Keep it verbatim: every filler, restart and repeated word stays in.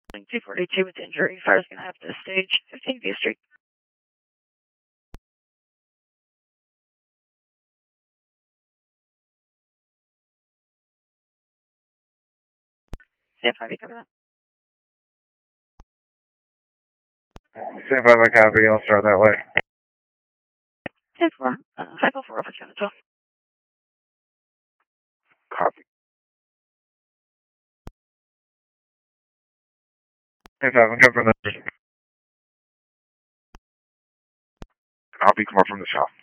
two forty-two with injury. Fire's going to have to stage fifteen V Street. Stand five, you cover that? Stand five, I copy. I'll start that way. Stand four. Uh, five oh four over two twelve. Copy. Stand five, I'm coming from the... Copy, come up from the south.